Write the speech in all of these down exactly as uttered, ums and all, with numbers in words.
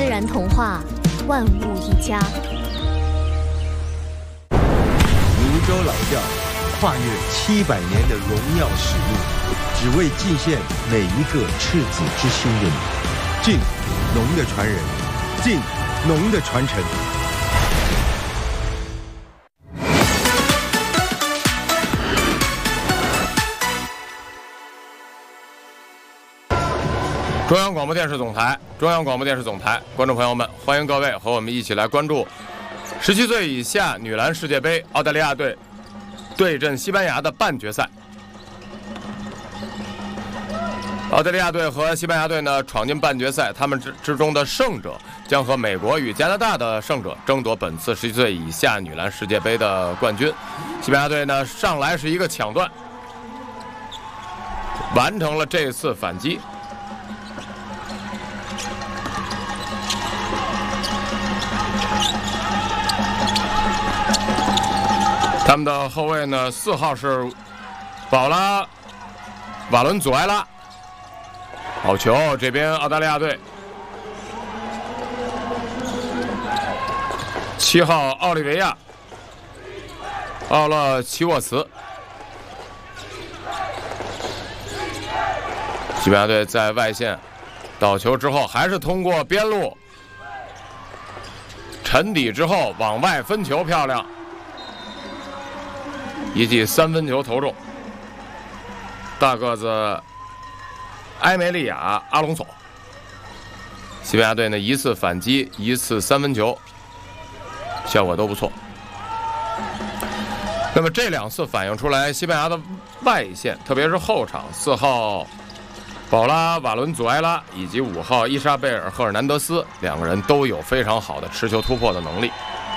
然童话，万物一家。 泸州老窖，跨越七百年的荣耀使命，只为祭献每一个赤子之心的你。晋，龙的传人；晋，龙的传承。 中央广播电视总台，中央广播电视总台，观众朋友们，欢迎各位和我们一起来关注十七岁以下女篮世界杯，澳大利亚队对阵西班牙的半决赛。澳大利亚队和西班牙队呢闯进半决赛，他们之之中的胜者将和美国与加拿大的胜者争夺本次十七岁以下女篮世界杯的冠军。西班牙队呢上来是一个抢断，完成了这次反击。他们的后卫呢，四号是保拉·瓦伦祖埃拉，好球！这边澳大利亚队，七号奥利维亚·奥勒齐沃茨，西班牙队在外线倒球之后，还是通过边路沉底之后往外分球，漂亮！一记三分球投中，大个子埃梅利亚·阿隆索。西班牙队呢一次反击，一次三分球，效果都不错。那么这两次反映出来，西班牙的外线，特别是后场四号保拉·瓦伦祖埃拉以及五号伊莎贝尔·赫尔南德斯两个人都有非常好的持球突破的能力。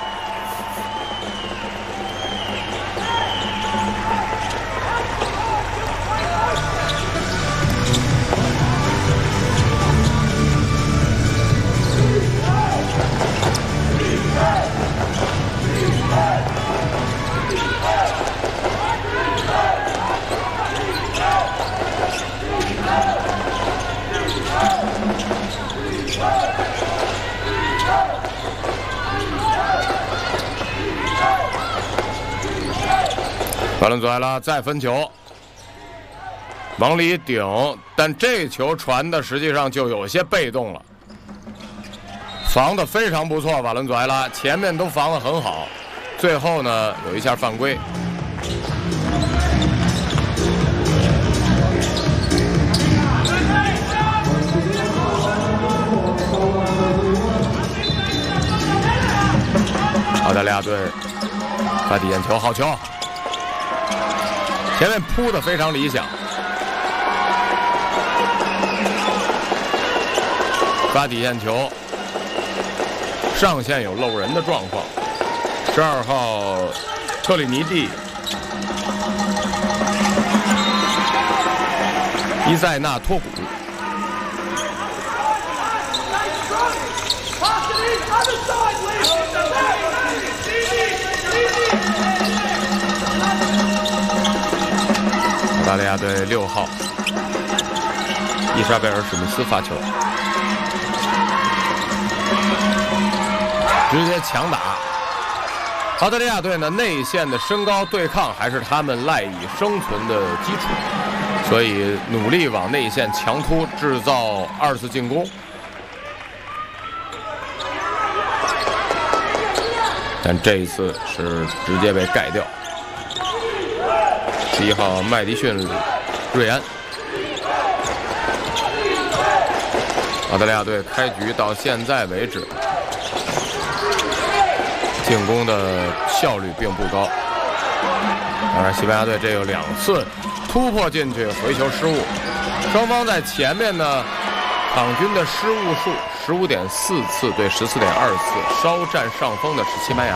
瓦伦祖埃拉再分球，往里顶，但这球传的实际上就有些被动了，防得非常不错。瓦伦祖埃拉前面都防得很好，最后呢有一下犯规。澳大利亚队发底线球，好球！前面扑得非常理想，发底线球，上线有漏人的状况。十二号特里尼蒂伊塞纳托古，澳大利亚队六号伊莎贝尔·史密斯发球，直接强打。澳大利亚队呢内线的身高对抗还是他们赖以生存的基础，所以努力往内线强突，制造二次进攻。但这一次是直接被盖掉。十一号麦迪逊·瑞安，澳大利亚队开局到现在为止，进攻的效率并不高。当然，西班牙队这有两次突破进去，回球失误。双方在前面呢，场均的失误数十五点四次对十四点二次，稍占上风的是西班牙。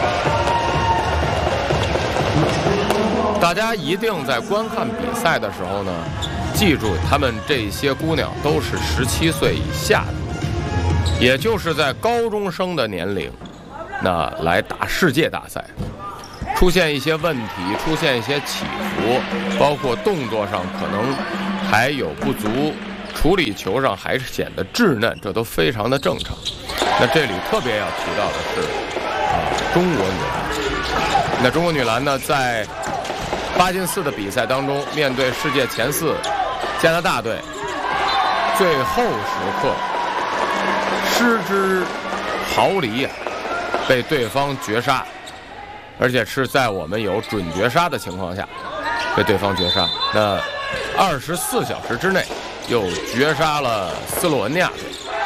大家一定在观看比赛的时候呢，记住他们这些姑娘都是十七岁以下的，也就是在高中生的年龄，那来打世界大赛，出现一些问题，出现一些起伏，包括动作上可能还有不足，处理球上还是显得稚嫩，这都非常的正常。 那这里特别要提到的是，啊，中国女篮。那中国女篮呢，在八进四的比赛当中，面对世界前四加拿大队，最后时刻失之毫厘呀、啊，被对方绝杀，而且是在我们有准绝杀的情况下被对方绝杀。那二十四小时之内又绝杀了斯洛文尼亚队。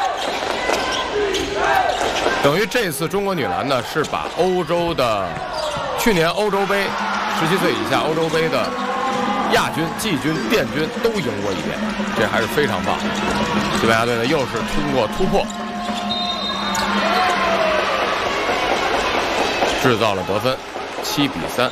等于这次中国女篮呢，是把欧洲的去年欧洲杯十七岁以下欧洲杯的亚军、季军、殿军都赢过一遍，这还是非常棒的。西班牙队呢，又是通过突破制造了得分，七比三。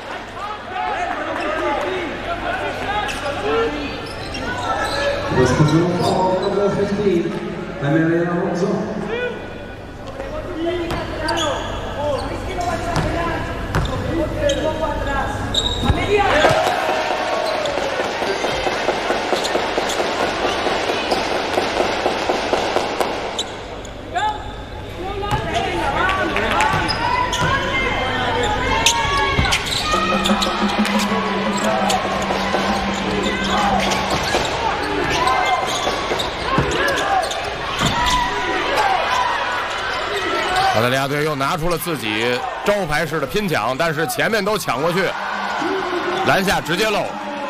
澳大利亚队又拿出了自己招牌式的拼抢，但是前面都抢过去，篮下直接漏。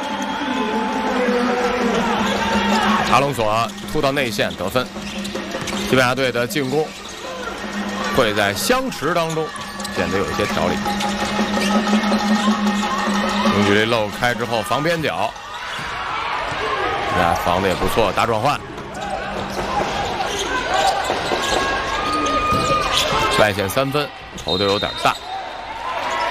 阿隆索突到内线得分，西班牙队的进攻会在相持当中显得有一些条理。中距离漏开之后防边角，那防的也不错，打转换。外线三分投的有点大。